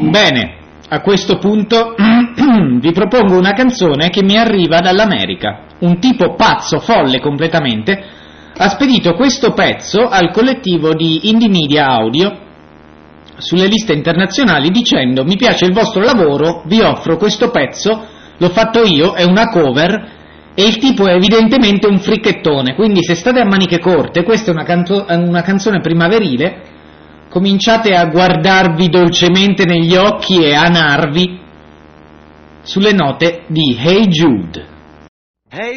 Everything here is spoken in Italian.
Bene, a questo punto vi propongo una canzone che mi arriva dall'America. Un tipo pazzo, folle completamente, ha spedito questo pezzo al collettivo di Indie Media Audio sulle liste internazionali dicendo: mi piace il vostro lavoro, vi offro questo pezzo, l'ho fatto io, è una cover, e il tipo è evidentemente un fricchettone, quindi se state a maniche corte, questa è una canzone primaverile, cominciate a guardarvi dolcemente negli occhi e a narvi sulle note di Hey Jude. Hey